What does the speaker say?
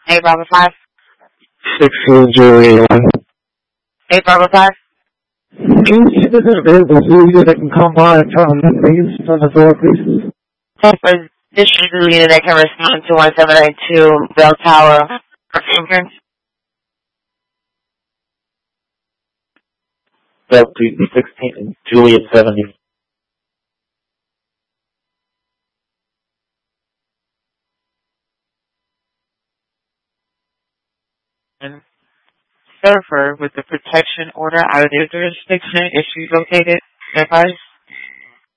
8 Bravo 5. 6 Julie 1. 8 Bravo 5. Can you see this available so that can come by and tell them the names on the door, please? This is the leader that can respond to 1792 Bell Tower for fingerprints. Bell 16, Juliet 70. And Surfer with the protection order out of their jurisdiction, is she located? Advice?